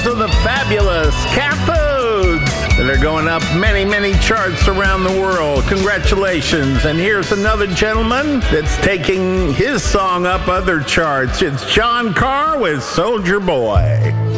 Those are the fabulous Cat Foods that are going up many, many charts around the world. Congratulations. And here's another gentleman that's taking his song up other charts. It's John Carr with Soldier Boy.